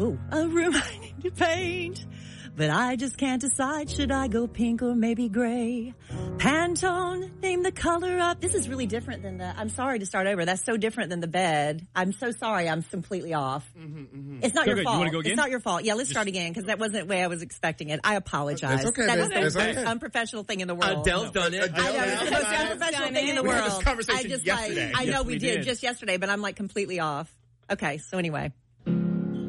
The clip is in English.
a room I need to paint. But I just can't decide, should I go pink or maybe gray? Pantone, name the color up. This is really different than I'm sorry to start over. That's so different than the bed. I'm so sorry. I'm completely off. It's not your fault. You want to go again? It's not your fault. Yeah, let's start again because that wasn't the way I was expecting it. I apologize. That's okay. That is the That's most okay. unprofessional thing in the world. Adele's done it. I know, it's the most unprofessional thing in the We world. had this conversation yesterday. I know Yes, we we did did. just yesterday, but I'm like completely off. Okay, so anyway.